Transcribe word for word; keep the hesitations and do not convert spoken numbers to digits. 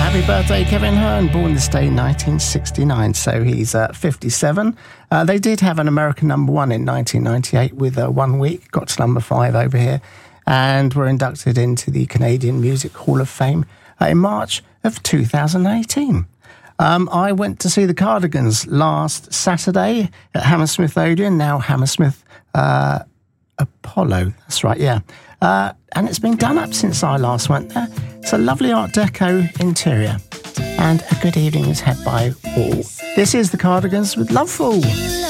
Happy birthday, Kevin Hearn, born this day in nineteen sixty-nine, so he's uh, fifty-seven. Uh, they did have an American number one in nineteen ninety-eight with uh, One Week, got to number five over here, and were inducted into the Canadian Music Hall of Fame uh, in March of two thousand eighteen. Um, I went to see the Cardigans last Saturday at Hammersmith Odeon, now Hammersmith uh, Apollo. That's right, yeah. Uh, and it's been done up since I last went there. It's a lovely Art Deco interior. And a good evening was had by all. This is the Cardigans with Loveful.